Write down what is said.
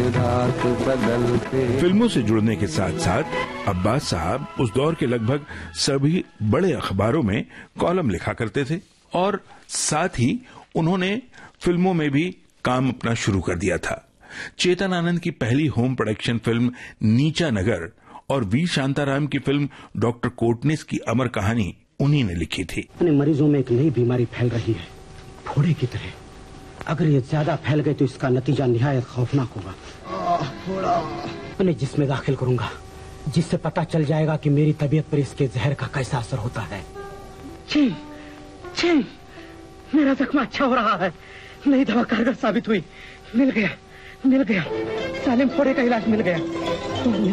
रात बदलते। फिल्मों से जुड़ने के साथ साथ अब्बास साहब उस दौर के लगभग सभी बड़े अखबारों में कॉलम लिखा करते थे और साथ ही उन्होंने फिल्मों में भी काम अपना शुरू कर दिया था। चेतन आनंद की पहली होम प्रोडक्शन फिल्म नीचा नगर और वी शांताराम की फिल्म डॉक्टर कोटनिस की अमर कहानी उन्हीं ने लिखी थी। मरीजों में एक नई बीमारी फैल रही है, फोड़े की तरह। अगर ये ज्यादा फैल गई तो इसका नतीजा निहायत खौफनाक होगा। उन्हें जिसमें दाखिल करूंगा, जिससे पता चल जाएगा कि मेरी तबीयत पर इसके जहर का कैसा असर होता है। मेरा जख्म अच्छा हो रहा है, नई दवा कारगर साबित हुई। मिल गया। सालिम फोड़े का इलाज मिल गया।